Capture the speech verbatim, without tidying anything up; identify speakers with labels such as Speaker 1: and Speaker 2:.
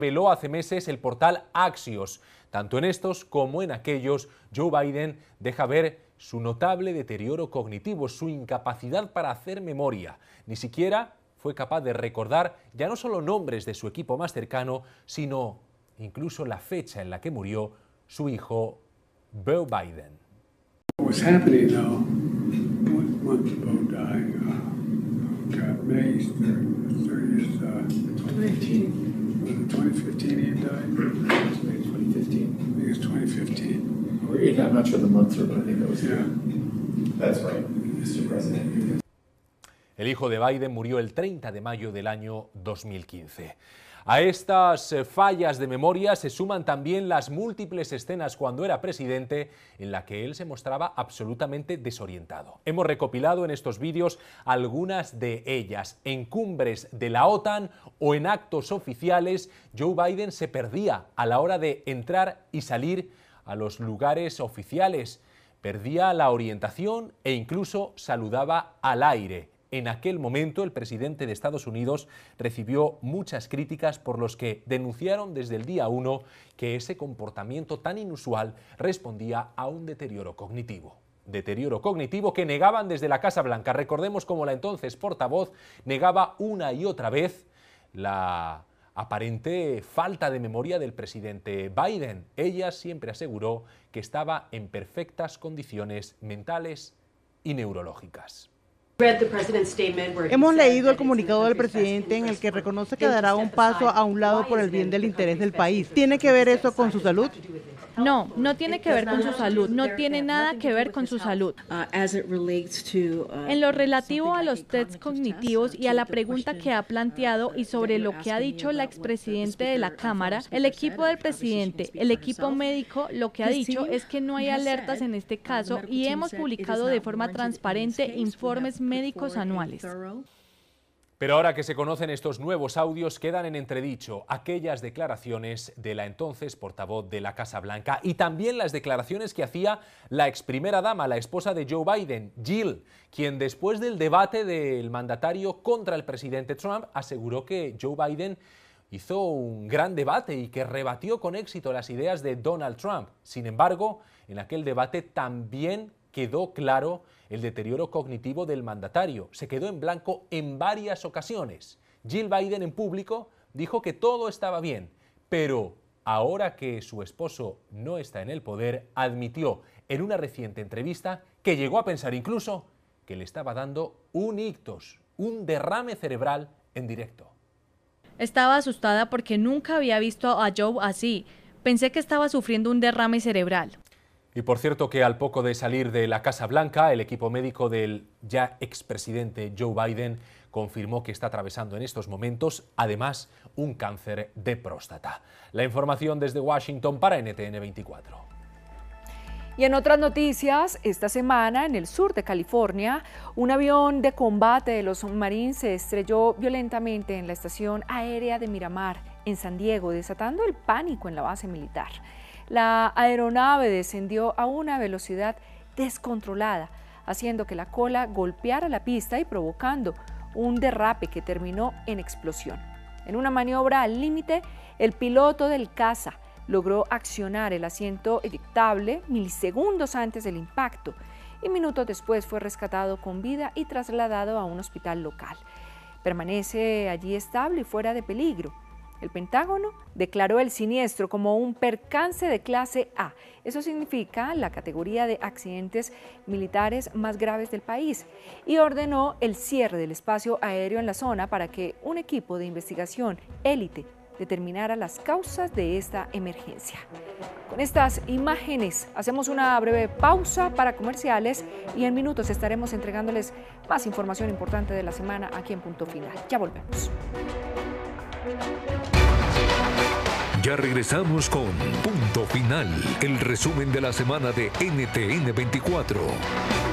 Speaker 1: Reveló hace meses el portal Axios. Tanto en estos como en aquellos, Joe Biden deja ver su notable deterioro cognitivo, su incapacidad para hacer memoria. Ni siquiera fue capaz de recordar ya no solo nombres de su equipo más cercano, sino incluso la fecha en la que murió su hijo, Beau Biden.
Speaker 2: What's happening now, one month ago dying, uh, God, May thirtieth, uh, twenty fifteen. Was it twenty fifteen he died?
Speaker 3: Maybe twenty fifteen.
Speaker 2: I think it's twenty fifteen.
Speaker 3: Or, I'm not sure the month, but I think that was
Speaker 2: Yeah.
Speaker 3: That's right, mister President.
Speaker 1: El hijo de Biden murió el treinta de mayo del año dos mil quince. A estas fallas de memoria se suman también las múltiples escenas cuando era presidente en la que él se mostraba absolutamente desorientado. Hemos recopilado en estos vídeos algunas de ellas. En cumbres de la OTAN o en actos oficiales, Joe Biden se perdía a la hora de entrar y salir a los lugares oficiales. Perdía la orientación e incluso saludaba al aire. En aquel momento, el presidente de Estados Unidos recibió muchas críticas por los que denunciaron desde el día uno que ese comportamiento tan inusual respondía a un deterioro cognitivo. Deterioro cognitivo que negaban desde la Casa Blanca. Recordemos cómo la entonces portavoz negaba una y otra vez la aparente falta de memoria del presidente Biden. Ella siempre aseguró que estaba en perfectas condiciones mentales y neurológicas.
Speaker 4: Hemos leído el comunicado del presidente en el que reconoce que dará un paso a un lado por el bien del interés del país. ¿Tiene que ver eso con su salud?
Speaker 5: No, no tiene que ver con su salud, no tiene nada que ver con su salud. En lo relativo a los tests cognitivos y a la pregunta que ha planteado y sobre lo que ha dicho la expresidente de la Cámara, el equipo del presidente, el equipo médico, lo que ha dicho es que no hay alertas en este caso y hemos publicado de forma transparente informes médicos anuales.
Speaker 1: Pero ahora que se conocen estos nuevos audios, quedan en entredicho aquellas declaraciones de la entonces portavoz de la Casa Blanca y también las declaraciones que hacía la ex primera dama, la esposa de Joe Biden, Jill, quien después del debate del mandatario contra el presidente Trump aseguró que Joe Biden hizo un gran debate y que rebatió con éxito las ideas de Donald Trump. Sin embargo, en aquel debate también quedó claro el deterioro cognitivo del mandatario. Se quedó en blanco en varias ocasiones. Jill Biden en público dijo que todo estaba bien, pero ahora que su esposo no está en el poder, admitió en una reciente entrevista que llegó a pensar incluso que le estaba dando un ictus, un derrame cerebral en directo.
Speaker 5: Estaba asustada porque nunca había visto a Joe así. Pensé que estaba sufriendo un derrame cerebral.
Speaker 1: Y por cierto que al poco de salir de la Casa Blanca, el equipo médico del ya expresidente Joe Biden confirmó que está atravesando en estos momentos, además, un cáncer de próstata. La información desde Washington para N T N veinticuatro.
Speaker 6: Y en otras noticias, esta semana en el sur de California, un avión de combate de los Marines se estrelló violentamente en la estación aérea de Miramar, en San Diego, desatando el pánico en la base militar. La aeronave descendió a una velocidad descontrolada, haciendo que la cola golpeara la pista y provocando un derrape que terminó en explosión. En una maniobra al límite, el piloto del caza logró accionar el asiento eyectable milisegundos antes del impacto y minutos después fue rescatado con vida y trasladado a un hospital local. Permanece allí estable y fuera de peligro. El Pentágono declaró el siniestro como un percance de clase A. Eso significa la categoría de accidentes militares más graves del país y ordenó el cierre del espacio aéreo en la zona para que un equipo de investigación élite determinara las causas de esta emergencia. Con estas imágenes hacemos una breve pausa para comerciales y en minutos estaremos entregándoles más información importante de la semana aquí en Punto Final. Ya volvemos.
Speaker 7: Ya regresamos con Punto Final, el resumen de la semana de N T N veinticuatro.